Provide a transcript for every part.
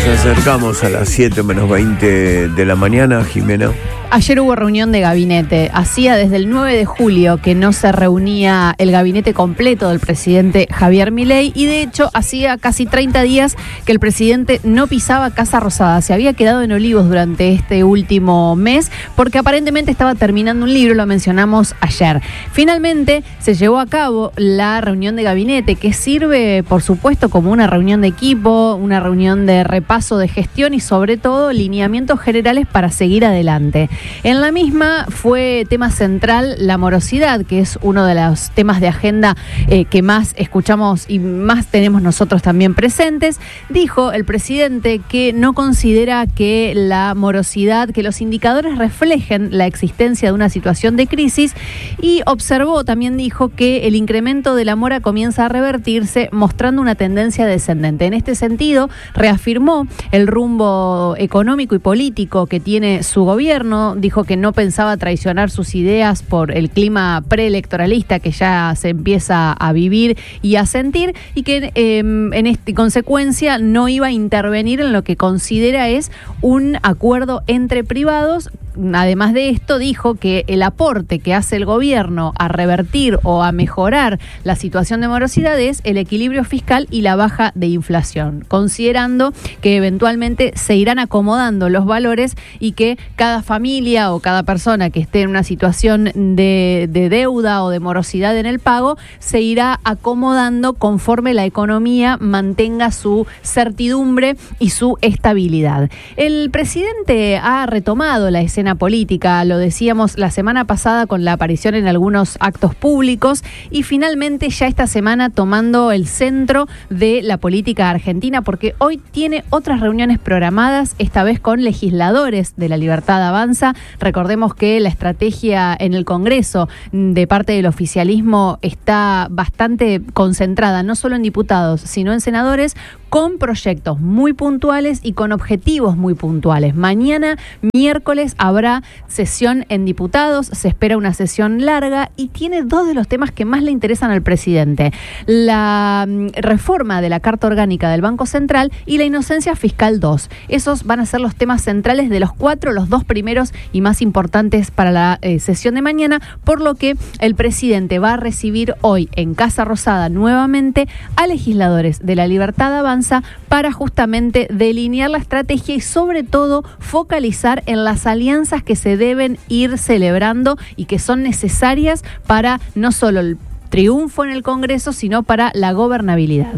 Nos acercamos a las 7 menos 20 de la mañana, Jimena. Ayer hubo reunión de gabinete. Hacía desde el 9 de julio que no se reunía el gabinete completo del presidente Javier Milei y de hecho hacía casi 30 días que el presidente no pisaba Casa Rosada. Se había quedado en Olivos durante este último mes porque aparentemente estaba terminando un libro, lo mencionamos ayer. Finalmente se llevó a cabo la reunión de gabinete que sirve, por supuesto, como una reunión de equipo, una reunión de repaso de gestión y sobre todo lineamientos generales para seguir adelante. En la misma fue tema central la morosidad, que es uno de los temas de agenda que más escuchamos y más tenemos nosotros también presentes. Dijo el presidente que no considera que la morosidad, que los indicadores reflejen la existencia de una situación de crisis y observó, también dijo que el incremento de la mora comienza a revertirse mostrando una tendencia descendente. En este sentido, reafirmó el rumbo económico y político que tiene su gobierno. Dijo que no pensaba traicionar sus ideas por el clima preelectoralista que ya se empieza a vivir y a sentir y que en consecuencia no iba a intervenir en lo que considera es un acuerdo entre privados. Además de esto, dijo que el aporte que hace el gobierno a revertir o a mejorar la situación de morosidad es el equilibrio fiscal y la baja de inflación, considerando que eventualmente se irán acomodando los valores y que cada familia o cada persona que esté en una situación de deuda o de morosidad en el pago se irá acomodando conforme la economía mantenga su certidumbre y su estabilidad. El presidente ha retomado la escena política, lo decíamos la semana pasada con la aparición en algunos actos públicos y finalmente ya esta semana tomando el centro de la política argentina porque hoy tiene otras reuniones programadas, esta vez con legisladores de La Libertad Avanza. Recordemos que la estrategia en el Congreso de parte del oficialismo está bastante concentrada, no solo en diputados, sino en senadores, con proyectos muy puntuales y con objetivos muy puntuales. Mañana, miércoles, habrá sesión en diputados, se espera una sesión larga y tiene dos de los temas que más le interesan al presidente: la reforma de la Carta Orgánica del Banco Central y la inocencia fiscal 2. Esos van a ser los temas centrales de los cuatro, los dos primeros y más importantes para la sesión de mañana, por lo que el presidente va a recibir hoy en Casa Rosada nuevamente a legisladores de La Libertad Avanza para justamente delinear la estrategia y sobre todo focalizar en las alianzas que se deben ir celebrando y que son necesarias para no solo el triunfo en el Congreso, sino para la gobernabilidad.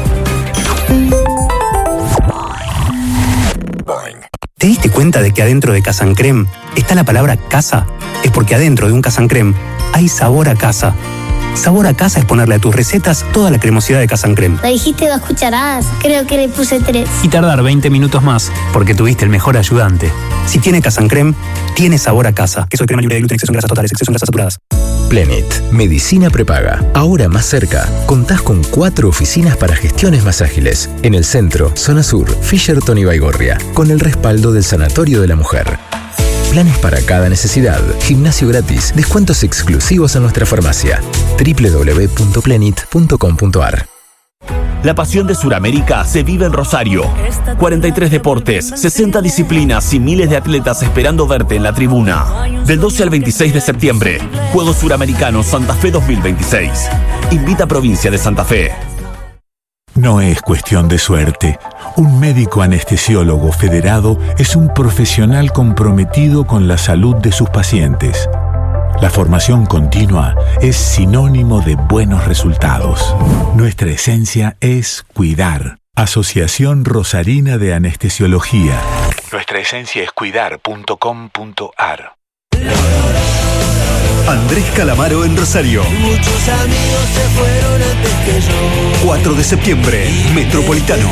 ¿Te diste cuenta de que adentro de Casancrem está la palabra casa? Es porque adentro de un Casancrem hay sabor a casa. Sabor a casa es ponerle a tus recetas toda la cremosidad de Casancrem. Me dijiste 2 cucharadas, creo que le puse 3. Y tardar 20 minutos más, porque tuviste el mejor ayudante. Si tiene Casancrem, tiene sabor a casa. Queso de crema libre de gluten, exceso en grasas totales, exceso en grasas saturadas. Plenit, medicina prepaga. Ahora más cerca. Contás con 4 oficinas para gestiones más ágiles. En el centro, zona sur, Fisherton y Baigorria, con el respaldo del Sanatorio de la Mujer. Planes para cada necesidad, gimnasio gratis, descuentos exclusivos en nuestra farmacia. www.plenit.com.ar. La pasión de Sudamérica se vive en Rosario. 43 deportes, 60 disciplinas y miles de atletas esperando verte en la tribuna. Del 12 al 26 de septiembre, Juegos Suramericanos Santa Fe 2026. Invita a Provincia de Santa Fe. No es cuestión de suerte. Un médico anestesiólogo federado es un profesional comprometido con la salud de sus pacientes. La formación continua es sinónimo de buenos resultados. Nuestra esencia es cuidar. Asociación Rosarina de Anestesiología. Nuestra esencia es cuidar.com.ar. Andrés Calamaro en Rosario. Muchos amigos se fueron antes que yo. 4 de septiembre, Metropolitano.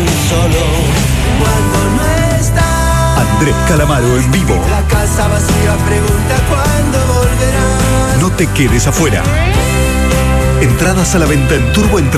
Andrés Calamaro en vivo. La casa vacía pregunta cuándo volverás. No te quedes afuera. Entradas a la venta en Turbo Entradas.